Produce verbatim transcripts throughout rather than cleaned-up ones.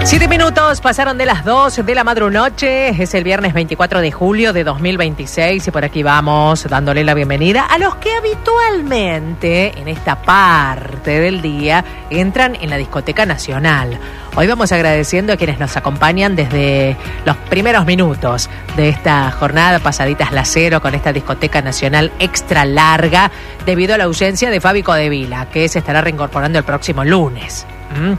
Siete minutos pasaron de las dos de la madrunoche. Es el viernes veinticuatro de julio de dos mil veintiséis y por aquí vamos dándole la bienvenida a los que habitualmente en esta parte del día entran en la Discoteca Nacional. Hoy vamos agradeciendo a quienes nos acompañan desde los primeros minutos de esta jornada, pasaditas las cero, con esta Discoteca Nacional extra larga debido a la ausencia de Fabi Codevila, que se estará reincorporando el próximo lunes. ¿Mm?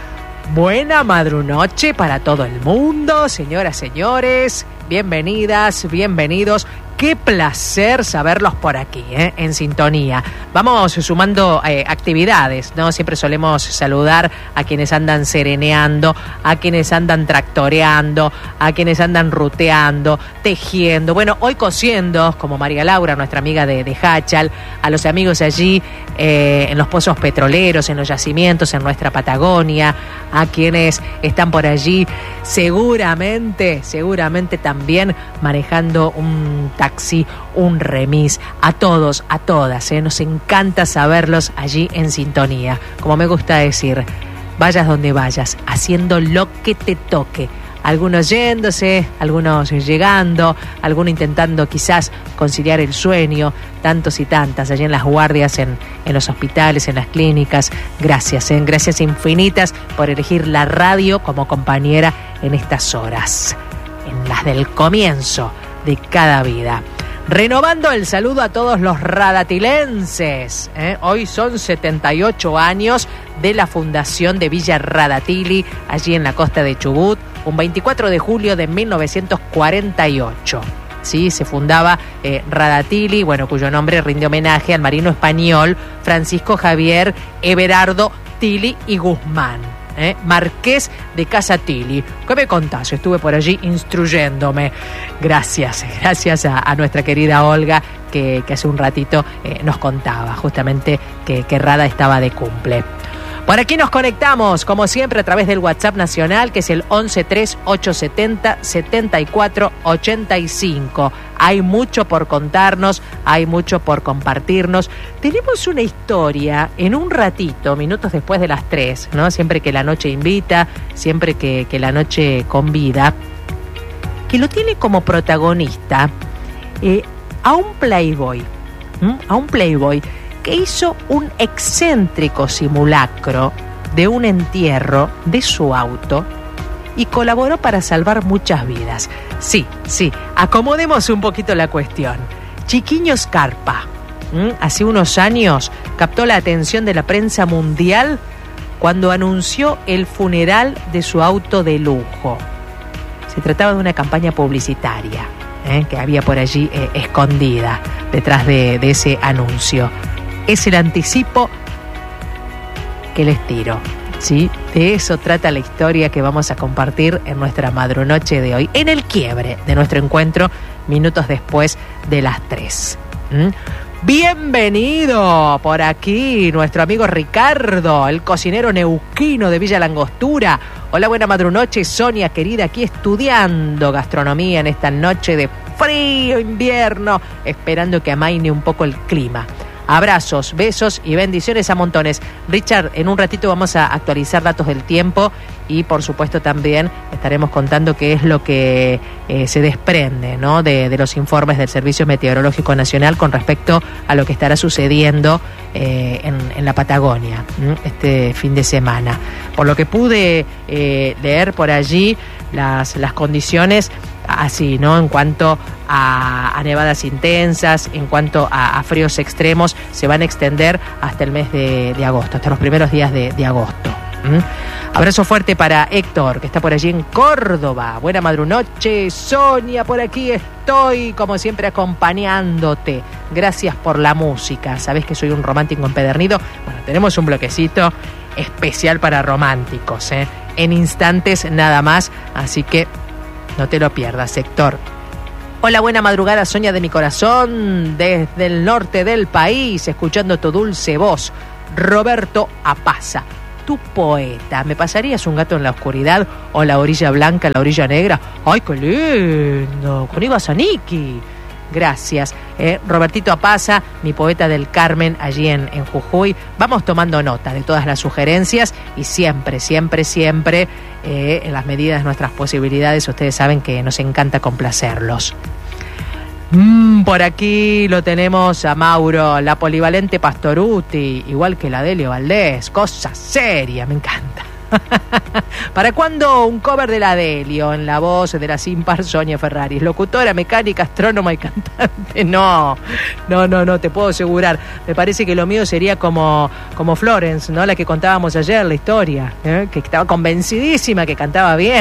Buena madrunoche para todo el mundo, señoras, señores. Bienvenidas, bienvenidos. Qué placer saberlos por aquí, ¿eh? En sintonía. Vamos sumando eh, actividades, ¿no? Siempre solemos saludar a quienes andan sereneando, a quienes andan tractoreando, a quienes andan ruteando, tejiendo. Bueno, hoy cosiendo, como María Laura, nuestra amiga de, de Hachal, a los amigos allí eh, en los pozos petroleros, en los yacimientos, en nuestra Patagonia, a quienes están por allí seguramente, seguramente también manejando un taxi, un remis, a todos, a todas, ¿eh? Nos encanta saberlos allí en sintonía. Como me gusta decir, vayas donde vayas, haciendo lo que te toque. Algunos yéndose, algunos llegando, algunos intentando quizás conciliar el sueño, tantos y tantas, allí en las guardias, en, en los hospitales, en las clínicas. Gracias, ¿eh? Gracias infinitas por elegir la radio como compañera en estas horas, en las del comienzo de cada vida. Renovando el saludo a todos los radatilenses, ¿eh? Hoy son setenta y ocho años de la fundación de Villa Radatili, allí en la costa de Chubut, un veinticuatro de julio de mil novecientos cuarenta y ocho. Sí, se fundaba eh, Radatili, bueno, cuyo nombre rinde homenaje al marino español Francisco Javier Everardo Tili y Guzmán. ¿Eh? Marqués de Casa Tili. ¿Qué me contás? Estuve por allí instruyéndome. Gracias, gracias a, a nuestra querida Olga, que, que hace un ratito eh, nos contaba justamente que, que Rada estaba de cumple. Por aquí nos conectamos, como siempre, a través del WhatsApp nacional, que es el once tres ocho setenta setenta y cuatro ochenta y cinco. Hay mucho por contarnos, hay mucho por compartirnos. Tenemos una historia en un ratito, minutos después de las tres, ¿no? Siempre que la noche invita, siempre que, que la noche convida, que lo tiene como protagonista eh, a un playboy, ¿m? a un playboy que hizo un excéntrico simulacro de un entierro de su auto y colaboró para salvar muchas vidas. Sí, sí, acomodemos un poquito la cuestión. Chiquiño Scarpa, ¿m? hace unos años captó la atención de la prensa mundial cuando anunció el funeral de su auto de lujo. Se trataba de una campaña publicitaria ¿eh? que había por allí eh, escondida detrás de, de ese anuncio. Es el anticipo que les tiro, ¿sí? De eso trata la historia que vamos a compartir en nuestra madrunoche de hoy, en el quiebre de nuestro encuentro, minutos después de las tres. ¿Mm? Bienvenido por aquí nuestro amigo Ricardo, el cocinero neuquino de Villa Langostura. Hola, buena madrunoche, Sonia querida, aquí estudiando gastronomía en esta noche de frío invierno, esperando que amaine un poco el clima. Abrazos, besos y bendiciones a montones. Richard, en un ratito vamos a actualizar datos del tiempo y por supuesto también estaremos contando qué es lo que eh, se desprende, ¿no? de, de los informes del Servicio Meteorológico Nacional con respecto a lo que estará sucediendo eh, en, en la Patagonia ¿m? este fin de semana. Por lo que pude eh, leer por allí, las, las condiciones así, ¿no? En cuanto a, a nevadas intensas, en cuanto a, a fríos extremos, se van a extender hasta el mes de, de agosto, hasta los primeros días de, de agosto. ¿Mm? Abrazo fuerte para Héctor, que está por allí en Córdoba. Buena madrunoche, Sonia, por aquí estoy, como siempre, acompañándote. Gracias por la música. Sabés que soy un romántico empedernido. Bueno, tenemos un bloquecito especial para románticos, ¿eh? En instantes nada más, así que no te lo pierdas, Héctor. Hola, buena madrugada, Sonia de mi corazón, desde el norte del país, escuchando tu dulce voz. Roberto Apaza, tu poeta. ¿Me pasarías un gato en la oscuridad o la orilla blanca, la orilla negra? ¡Ay, qué lindo! Con Iba Zaniki. Gracias. Eh, Robertito Apaza, mi poeta del Carmen, allí en, en Jujuy. Vamos tomando nota de todas las sugerencias y siempre, siempre, siempre, eh, en las medidas de nuestras posibilidades, ustedes saben que nos encanta complacerlos. Mm, por aquí lo tenemos a Mauro, la polivalente Pastoruti, igual que la Delio Valdés, cosa seria, me encanta. ¿Para cuándo un cover de la Delio en la voz de la sin par Sonia Ferraris? Locutora, mecánica, astrónoma y cantante. No, no, no, no, te puedo asegurar. Me parece que lo mío sería como, como Florence, ¿no? La que contábamos ayer, la historia, ¿eh? Que estaba convencidísima que cantaba bien.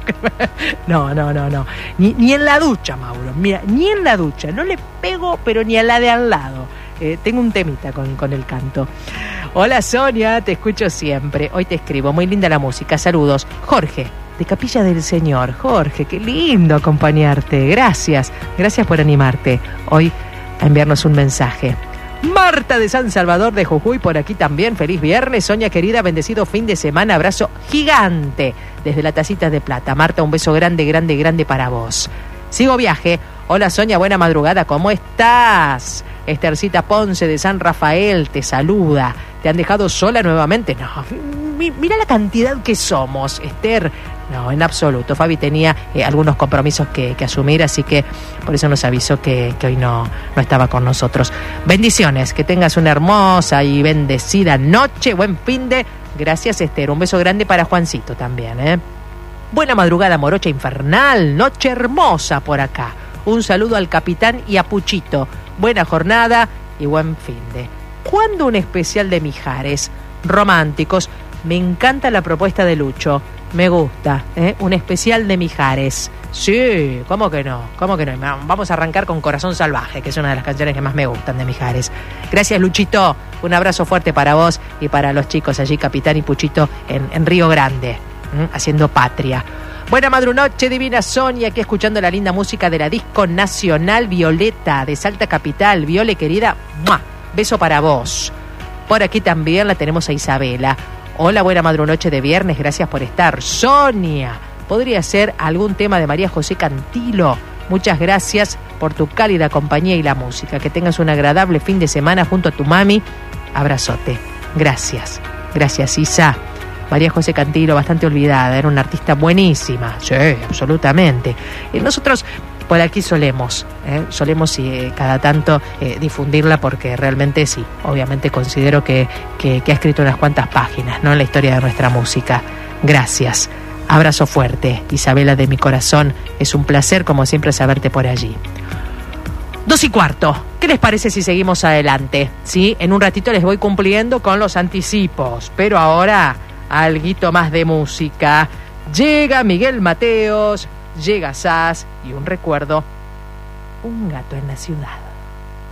No, no, no, no. Ni, ni en la ducha, Mauro. Mira, ni en la ducha. No le pego, pero ni a la de al lado. Eh, tengo un temita con, con el canto. Hola Sonia, te escucho siempre. Hoy te escribo, muy linda la música. Saludos. Jorge, de Capilla del Señor. Jorge, qué lindo acompañarte. Gracias, gracias por animarte hoy a enviarnos un mensaje. Marta de San Salvador de Jujuy, por aquí también. Feliz viernes, Sonia querida, bendecido fin de semana. Abrazo gigante desde la Tacita de Plata. Marta, un beso grande, grande, grande para vos. Sigo viaje. Hola Sonia, buena madrugada, ¿cómo estás? Estercita Ponce de San Rafael te saluda. ¿Te han dejado sola nuevamente? No, mi, mira la cantidad que somos, Esther. No, en absoluto. Fabi tenía eh, algunos compromisos que, que asumir, así que por eso nos avisó que, que hoy no, no estaba con nosotros. Bendiciones, que tengas una hermosa y bendecida noche, buen fin de... Gracias, Esther. Un beso grande para Juancito también, ¿eh? Buena madrugada, morocha infernal. Noche hermosa por acá. Un saludo al capitán y a Puchito. Buena jornada y buen fin de... ¿Cuándo un especial de Mijares? Románticos. Me encanta la propuesta de Lucho. Me gusta, ¿eh? Un especial de Mijares. Sí, ¿cómo que no? ¿Cómo que no? Vamos a arrancar con Corazón Salvaje, que es una de las canciones que más me gustan de Mijares. Gracias, Luchito. Un abrazo fuerte para vos y para los chicos allí, Capitán y Puchito, en, en Río Grande, ¿eh? Haciendo patria. Buena madrunoche, divina Sonia, aquí escuchando la linda música de la Disco Nacional Violeta de Salta Capital. Viole, querida, ¡mua! Beso para vos. Por aquí también la tenemos a Isabela. Hola, buena madrunoche de viernes, gracias por estar. Sonia, ¿podría ser algún tema de María José Cantilo? Muchas gracias por tu cálida compañía y la música. Que tengas un agradable fin de semana junto a tu mami. Abrazote. Gracias. Gracias, Isa. María José Cantilo, bastante olvidada, era una artista buenísima. Sí, absolutamente. Y nosotros por aquí solemos, ¿eh? solemos eh, cada tanto eh, difundirla porque realmente sí, obviamente considero que, que, que ha escrito unas cuantas páginas, ¿no?, en la historia de nuestra música. Gracias. Abrazo fuerte, Isabela de mi corazón. Es un placer, como siempre, saberte por allí. Dos y cuarto. ¿Qué les parece si seguimos adelante? Sí, en un ratito les voy cumpliendo con los anticipos, pero ahora alguito más de música. Llega Miguel Mateos, llega Sass y un recuerdo, Un gato en la ciudad.